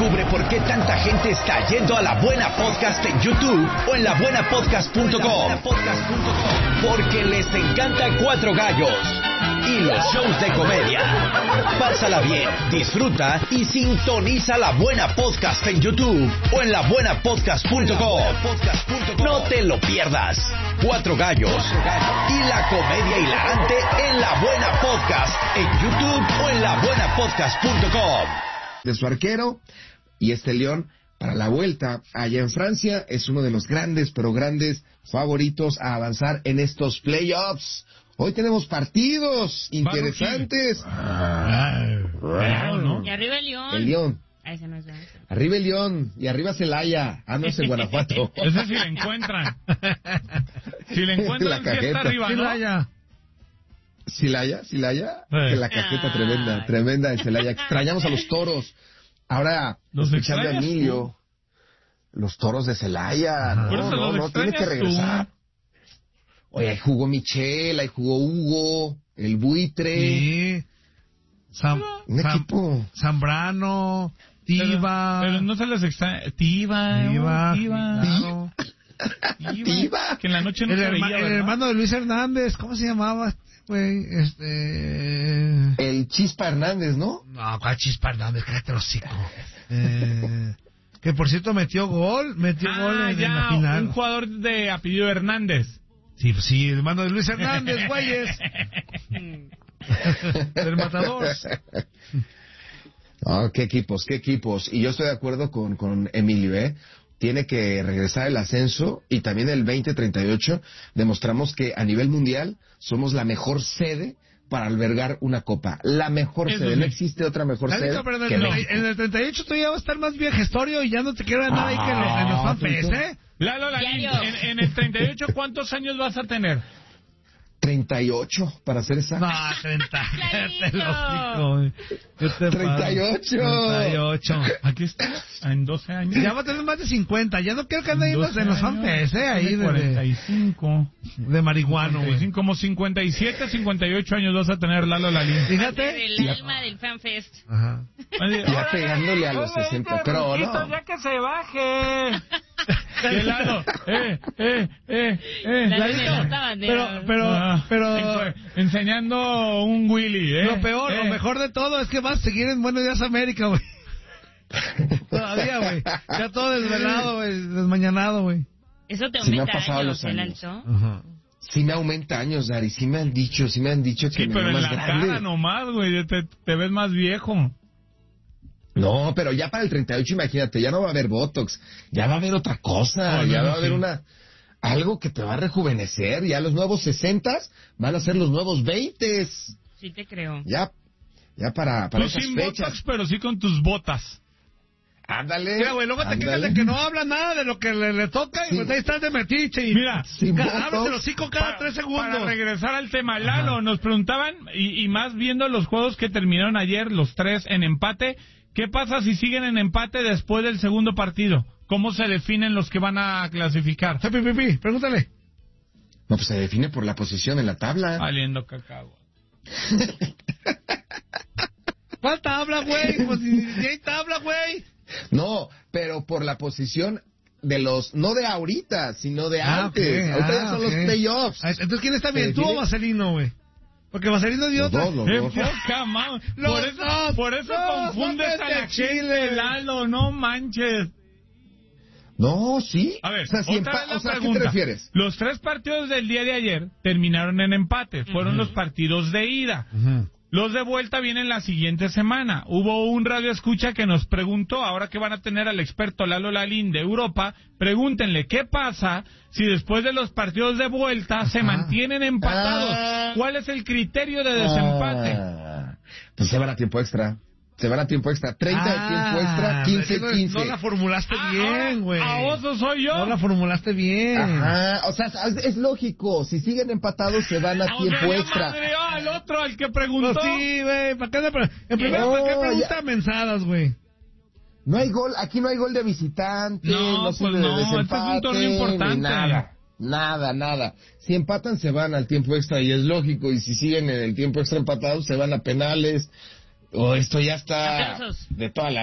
Descubre por qué tanta gente está yendo a La Buena Podcast en YouTube o en labuenapodcast.com. Porque les encanta Cuatro Gallos y los shows de comedia. Pásala bien, disfruta y sintoniza La Buena Podcast en YouTube o en labuenapodcast.com. No te lo pierdas. Cuatro Gallos y la comedia hilarante en La Buena Podcast en YouTube o en labuenapodcast.com. De su arquero y este León para la vuelta allá en Francia es uno de los grandes, pero grandes favoritos a avanzar en estos playoffs. Hoy tenemos partidos interesantes. ¿No? Y arriba el León. El León. Ese no es de... Arriba el León y arriba Celaya. Ah, no es en Guanajuato. Ese si le encuentran. Si le encuentran, si está arriba, ¿no? Celaya. Que la cajeta tremenda de Celaya. Extrañamos a los Toros. Ahora, escuchando a Emilio, los Toros de Celaya. No, tiene que regresar. Oye, ahí jugó Michel, ahí jugó Hugo, el Buitre. Sí. Un equipo. Zambrano, Tiva. Pero no se les extraña. Tiva. Tiva. Que en la noche no se veía, el hermano de Luis Hernández, ¿cómo se llamaba? Güey, El Chispa Hernández, ¿no? No, ¿cuál Chispa Hernández? Cállate los hocico. Que por cierto metió gol en la final. Un jugador de apellido Hernández. Sí, el hermano de Luis Hernández, güeyes. Del Matador. Oh, qué equipos. Y yo estoy de acuerdo con Emilio, ¿eh? Tiene que regresar el ascenso y también el 2038 demostramos que a nivel mundial somos la mejor sede para albergar una copa. La mejor sede. No existe otra mejor sede que México. En el 38 tú ya vas a estar más bien gestorio y ya no te quiero andar ahí que en los fanfests, ¿eh? Lalo, en el 38, ¿cuántos años vas a tener? 38, para ser exacto. No, 38. Aquí está, en 12 años. Ya va a tener más de 50. Ya no quiero que ande en los fanfests, ahí de 45. De marihuano, güey. Como 57, 58 años vas a tener, Lalo Lalín. Fíjate. El alma del fanfest. Ajá. Ya pegándole a los 60. Pero no. Ya que se baje. ¿Qué Lalo? Pero enseñando un Willy, Lo mejor de todo es que vas a seguir en Buenos Días América, güey. Todavía, güey. Ya todo desvelado, güey, desmañanado, güey. Eso te Sí me han aumenta pasado años, los el años. alto. Ajá. Sí me aumenta años, Dari. Sí me han dicho que sí, me pero veo en más la grande. cara nomás, güey, te ves más viejo. No, pero ya para el 38, imagínate, ya no va a haber Botox, ya va a haber otra cosa, ya va a haber algo que te va a rejuvenecer, ya los nuevos 60s van a ser los nuevos 20s. Sí te creo. Ya para Tú esas sin fechas. Botox, pero sí con tus botas. Ándale. Mira, güey, luego te quejas de que no habla nada de lo que le toca y pues ahí estás de metiche y mira, hablas de los 5 cada 3 segundos. Para regresar al tema, Lalo, nos preguntaban, y más viendo los juegos que terminaron ayer, los 3 en empate, ¿qué pasa si siguen en empate después del segundo partido? ¿Cómo se definen los que van a clasificar? Pregúntale. No, pues se define por la posición en la tabla. Valiendo cacao. ¿Cuál tabla, güey? Pues si hay tabla, güey. No, pero por la posición de los, no de ahorita, sino de antes. Ahorita ya son los playoffs. Entonces, ¿quién está bien? ¿Tú o Vaselino, güey? Porque Vaselino dio otra. Los dos. Por eso confundes a la gente, Lalo, no manches. No, sí. A ver, o sea, ¿a qué te refieres? Los 3 partidos del día de ayer terminaron en empate. Fueron los partidos de ida. Los de vuelta vienen la siguiente semana. Hubo un radio escucha que nos preguntó, ahora que van a tener al experto Lalo Lalín de Europa, pregúntenle qué pasa si después de los partidos de vuelta se mantienen empatados. ¿Cuál es el criterio de desempate? Pues se van a tiempo extra. 30 de tiempo extra, 15. No la formulaste bien, güey. A oso soy yo. No la formulaste bien. Ajá, o sea, es lógico. Si siguen empatados, se van a tiempo extra. Al otro, al que preguntó. Pues sí, güey. ¿Para qué pregunta mensadas, güey? No hay gol, aquí no hay gol de visitante, no sirve de desempate, este es un torneo importante. Nada. Si empatan, se van al tiempo extra y es lógico. Y si siguen en el tiempo extra empatados, se van a penales. Esto ya está de toda la